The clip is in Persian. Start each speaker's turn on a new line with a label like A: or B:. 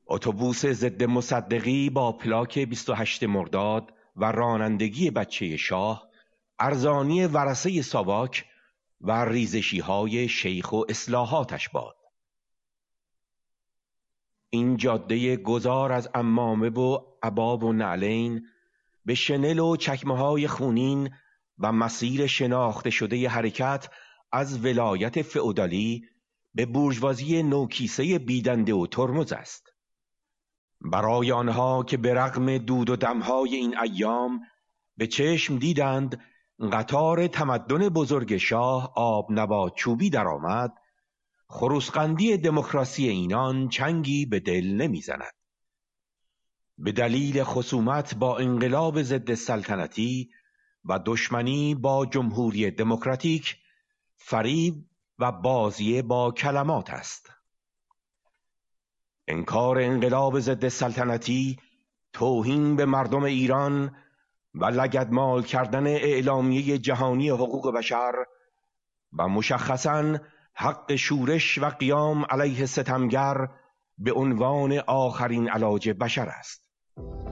A: اتوبوس ضد مصدقی با پلاک 28 مرداد و رانندگی بچه شاه، ارزانی ورثه ساواک و ریزشی های شیخ و اصلاحاتش باد. این جاده گذار از عمامه و عباب و نعلین به شنل و چکمه های خونین و مسیر شناخته شده حرکت از ولایت فئودالی به بورژوازی نوکیسه بیدنده و ترمز است. برای آنها که به رغم دود و دمهای این ایام به چشم دیدند قطار تمدن بزرگ شاه آب نبات چوبی درآمد، خروسقندی دموکراسی اینان چنگی به دل نمیزند. به دلیل خصومت با انقلاب ضد سلطنتی و دشمنی با جمهوری دموکراتیک، فریب و بازی با کلمات است. انکار انقلاب ضد سلطنتی، توهین به مردم ایران و لگدمال کردن اعلامیه جهانی حقوق بشر و مشخصاً حق شورش و قیام علیه ستمگر به عنوان آخرین علاج بشر است.